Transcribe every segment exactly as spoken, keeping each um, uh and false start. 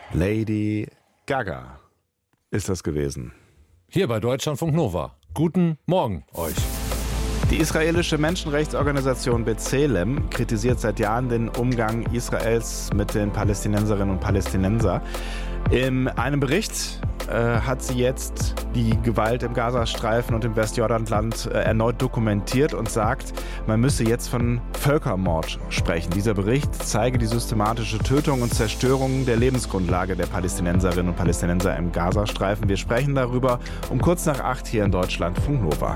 Lady Gaga ist das gewesen. Hier bei Deutschlandfunk Nova. Guten Morgen euch. Die israelische Menschenrechtsorganisation B'Tselem kritisiert seit Jahren den Umgang Israels mit den Palästinenserinnen und Palästinensern. In einem Bericht äh, hat sie jetzt die Gewalt im Gazastreifen und im Westjordanland äh, erneut dokumentiert und sagt, man müsse jetzt von Völkermord sprechen. Dieser Bericht zeige die systematische Tötung und Zerstörung der Lebensgrundlage der Palästinenserinnen und Palästinenser im Gazastreifen. Wir sprechen darüber um kurz nach acht hier in Deutschlandfunk Nova.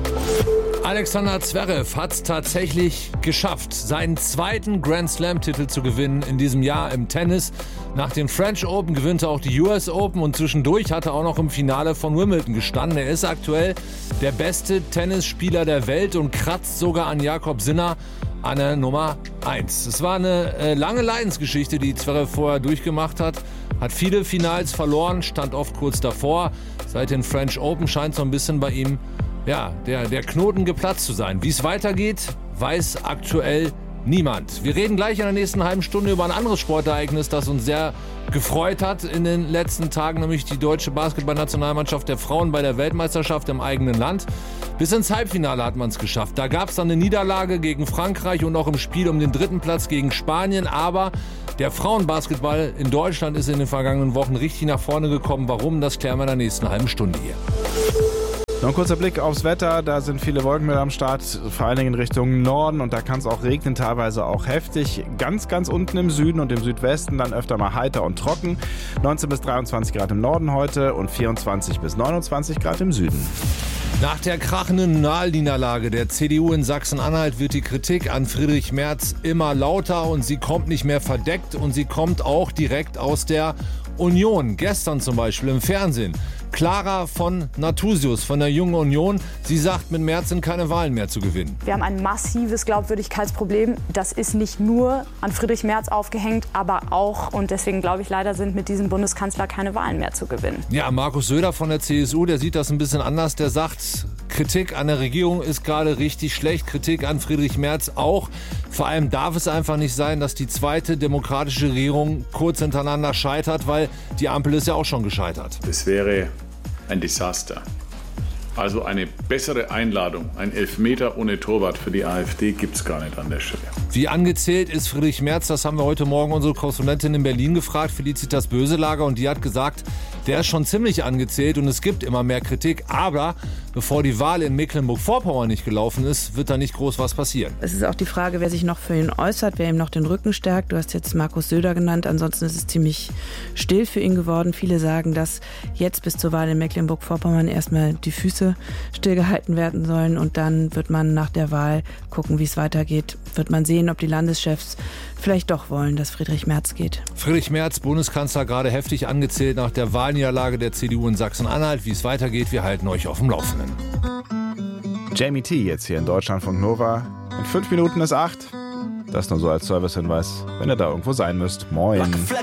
Alexander Zverev hat es tatsächlich geschafft, seinen zweiten Grand Slam-Titel zu gewinnen in diesem Jahr im Tennis. Nach dem French Open gewinnt er auch die U S Open und zwischendurch hat er auch noch im Finale von Wimbledon gestanden. Er ist aktuell der beste Tennisspieler der Welt und kratzt sogar an Jakob Sinner an der Nummer eins. Es war eine äh, lange Leidensgeschichte, die Zverev vorher durchgemacht hat. Hat viele Finals verloren, stand oft kurz davor. Seit den French Open scheint so ein bisschen bei ihm Ja, der, der Knoten geplatzt zu sein. Wie es weitergeht, weiß aktuell niemand. Wir reden gleich in der nächsten halben Stunde über ein anderes Sportereignis, das uns sehr gefreut hat in den letzten Tagen, nämlich die deutsche Basketballnationalmannschaft der Frauen bei der Weltmeisterschaft im eigenen Land. Bis ins Halbfinale hat man es geschafft. Da gab es dann eine Niederlage gegen Frankreich und auch im Spiel um den dritten Platz gegen Spanien. Aber der Frauenbasketball in Deutschland ist in den vergangenen Wochen richtig nach vorne gekommen. Warum? Das klären wir in der nächsten halben Stunde hier. Noch ein kurzer Blick aufs Wetter, da sind viele Wolken mit am Start, vor allen Dingen in Richtung Norden und da kann es auch regnen, teilweise auch heftig. Ganz, ganz unten im Süden und im Südwesten dann öfter mal heiter und trocken. neunzehn bis dreiundzwanzig Grad im Norden heute und vierundzwanzig bis neunundzwanzig Grad im Süden. Nach der krachenden Wahlniederlage der C D U in Sachsen-Anhalt wird die Kritik an Friedrich Merz immer lauter und sie kommt nicht mehr verdeckt und sie kommt auch direkt aus der Union. Gestern zum Beispiel im Fernsehen. Clara von Nathusius von der Jungen Union. Sie sagt, mit Merz sind keine Wahlen mehr zu gewinnen. Wir haben ein massives Glaubwürdigkeitsproblem. Das ist nicht nur an Friedrich Merz aufgehängt, aber auch, und deswegen glaube ich leider, sind mit diesem Bundeskanzler keine Wahlen mehr zu gewinnen. Ja, Markus Söder von der C S U, der sieht das ein bisschen anders. Der sagt, Kritik an der Regierung ist gerade richtig schlecht. Kritik an Friedrich Merz auch. Vor allem darf es einfach nicht sein, dass die zweite demokratische Regierung kurz hintereinander scheitert, weil die Ampel ist ja auch schon gescheitert. Das wäre ein Desaster. Also eine bessere Einladung, ein Elfmeter ohne Torwart für die AfD gibt es gar nicht an der Stelle. Wie angezählt ist Friedrich Merz, das haben wir heute Morgen unsere Korrespondentin in Berlin gefragt, Felicitas Böselager, und die hat gesagt, der ist schon ziemlich angezählt und es gibt immer mehr Kritik, aber bevor die Wahl in Mecklenburg-Vorpommern nicht gelaufen ist, wird da nicht groß was passieren. Es ist auch die Frage, wer sich noch für ihn äußert, wer ihm noch den Rücken stärkt. Du hast jetzt Markus Söder genannt, ansonsten ist es ziemlich still für ihn geworden. Viele sagen, dass jetzt bis zur Wahl in Mecklenburg-Vorpommern erstmal die Füße stillgehalten werden sollen und dann wird man nach der Wahl gucken, wie es weitergeht. Wird man sehen, ob die Landeschefs vielleicht doch wollen, dass Friedrich Merz geht. Friedrich Merz, Bundeskanzler, gerade heftig angezählt nach der Wahlniederlage der C D U in Sachsen-Anhalt. Wie es weitergeht, wir halten euch auf dem Laufenden. Jamie T. jetzt hier in Deutschlandfunk Nova. In fünf Minuten ist acht. Das nur so als Servicehinweis, wenn ihr da irgendwo sein müsst. Moin.